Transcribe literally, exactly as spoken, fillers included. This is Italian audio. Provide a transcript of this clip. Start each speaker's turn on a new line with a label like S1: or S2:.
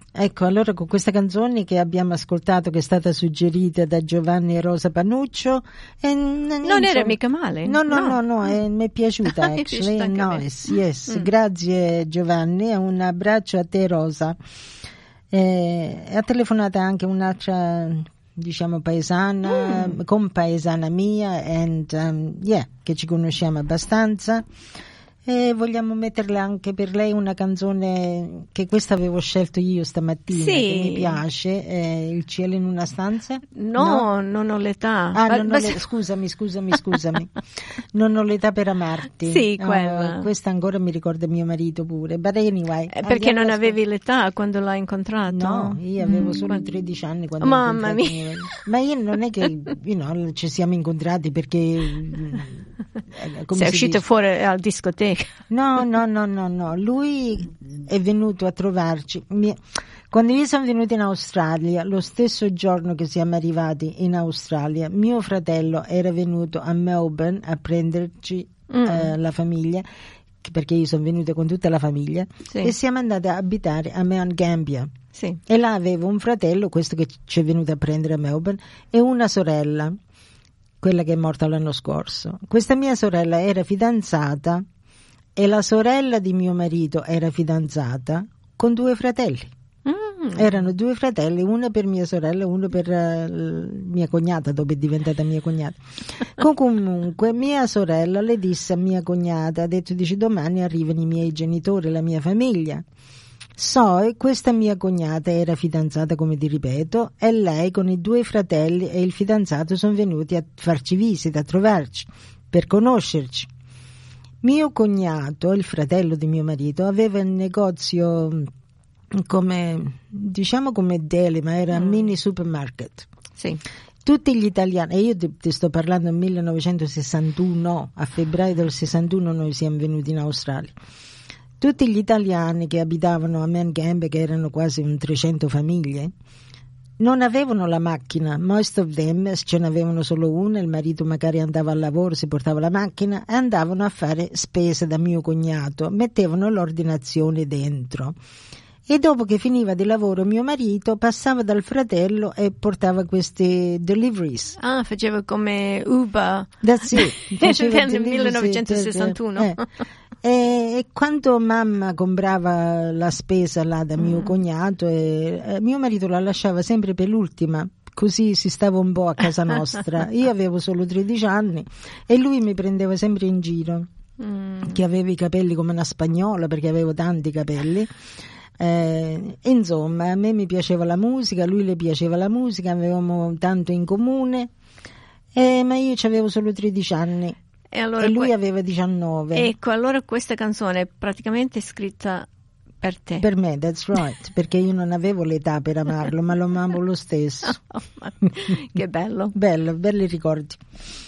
S1: Ecco, allora con questa canzone che abbiamo ascoltato, che è stata suggerita da Giovanni e Rosa Panuccio, e, n-
S2: Non
S1: insomma,
S2: era mica male.
S1: No, no,
S2: No.
S1: no, no, eh, mi è piaciuta,
S2: Mi è
S1: actually.
S2: piaciuta anche a me.
S1: Nice, yes.
S2: Mm.
S1: Grazie Giovanni, e un abbraccio a te Rosa. Eh, ha telefonato anche un'altra, diciamo, paesana,
S2: Mm.
S1: compaesana mia, and, um, yeah, che ci conosciamo abbastanza. E vogliamo metterle anche per lei una canzone che questa avevo scelto io stamattina,
S2: Sì.
S1: che mi piace, eh, Il cielo in una stanza.
S2: No, non ho l'età.
S1: Ah,
S2: Ma-
S1: non ho
S2: ma-
S1: le- scusami, scusami, scusami. Non ho l'età per amarti.
S2: Sì,
S1: Oh,
S2: quella.
S1: questa ancora mi ricorda mio marito pure. But anyway,
S2: Eh, perché
S1: andiamo
S2: non
S1: ad
S2: avevi
S1: ascol-
S2: l'età quando l'hai incontrato?
S1: No, io avevo
S2: Mm,
S1: solo
S2: quando-
S1: tredici anni quando
S2: Mamma
S1: ho incontrato
S2: mia.
S1: mio marito. Ma io non è che you know, ci siamo incontrati perché mm, eh, come
S2: Sei
S1: si
S2: uscito
S1: dice?
S2: fuori alla discoteca.
S1: No, no, no, no, no. Lui è venuto a trovarci. Mi- Quando io sono venuta in Australia, lo stesso giorno che siamo arrivati in Australia, mio fratello era venuto a Melbourne a prenderci
S2: Mm.
S1: eh, la famiglia, perché io sono venuta con tutta la famiglia,
S2: Sì.
S1: e siamo andati a abitare a Mount Gambier.
S2: Sì.
S1: E là avevo un fratello, questo che ci è venuto a prendere a Melbourne, e una sorella, quella che è morta l'anno scorso. Questa mia sorella era fidanzata e la sorella di mio marito era fidanzata con due fratelli.
S2: Mm.
S1: Erano due fratelli, uno per mia sorella e uno per eh, l- mia cognata, dopo è diventata mia cognata. Com- comunque mia sorella le disse a mia cognata, ha detto, dice, domani arrivano i miei genitori, la mia famiglia. So, e questa mia cognata era fidanzata, come ti ripeto, e lei con i due fratelli e il fidanzato sono venuti a farci visita, a trovarci, per conoscerci. Mio cognato, il fratello di mio marito, aveva un negozio come, diciamo come deli, ma era un
S2: Mm.
S1: mini supermarket.
S2: Sì.
S1: Tutti gli italiani, e io ti, ti sto parlando del millenovecentosessantuno, a febbraio del sessantuno noi siamo venuti in Australia. Tutti gli italiani che abitavano a Mount Gambier, che erano quasi un trecento famiglie, non avevano la macchina. Most of them ce n'avevano solo una, il marito magari andava al lavoro, si portava la macchina e andavano a fare spese da mio cognato, mettevano l'ordinazione dentro. E dopo che finiva di lavoro mio marito passava dal fratello e portava queste deliveries.
S2: Ah, faceva come Uber.
S1: That's it. Faceva
S2: Nel
S1: deliveries
S2: millenovecentosessantuno.
S1: per- eh. E, e quando mamma comprava la spesa là da mio
S2: Mm.
S1: cognato, e, eh, mio marito la lasciava sempre per l'ultima, così si stava un po' a casa nostra. Io avevo solo tredici anni e lui mi prendeva sempre in giro,
S2: Mm.
S1: che avevo i capelli come una spagnola, perché avevo tanti capelli. Eh, insomma, a me mi piaceva la musica, a lui le piaceva la musica, avevamo tanto in comune, eh, ma io avevo solo tredici anni
S2: E, allora
S1: e lui
S2: que-
S1: aveva diciannove.
S2: Ecco, allora questa canzone è praticamente scritta per te.
S1: Per me, that's right, perché io non avevo l'età per amarlo, ma lo amavo lo stesso.
S2: Oh, ma- che bello.
S1: Bello, belli ricordi.